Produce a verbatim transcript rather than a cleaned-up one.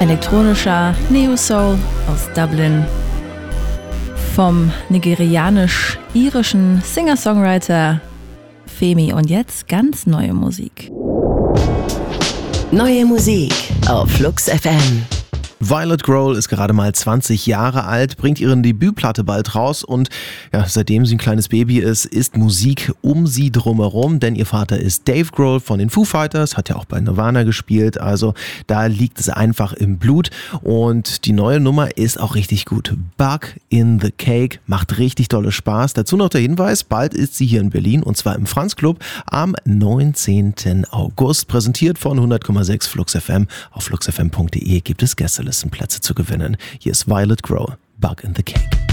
Elektronischer Neo-Soul aus Dublin vom nigerianisch-irischen Singer-Songwriter Femi. Und jetzt ganz neue Musik. Neue Musik auf Flux F M. Violet Grohl ist gerade mal zwanzig Jahre alt, bringt ihre Debütplatte bald raus und ja, seitdem sie ein kleines Baby ist, ist Musik um sie drumherum, denn ihr Vater ist Dave Grohl von den Foo Fighters, hat ja auch bei Nirvana gespielt, also da liegt es einfach im Blut und die neue Nummer ist auch richtig gut. Bug in the Cake, macht richtig dolle Spaß. Dazu noch der Hinweis, bald ist sie hier in Berlin und zwar im Franz Club am neunzehnten August, präsentiert von hundert Komma sechs Flux F M. Auf flux f m punkt d e gibt es Gästelisten Plätze zu gewinnen. Hier ist Violet Grohl, Bug in the Cake.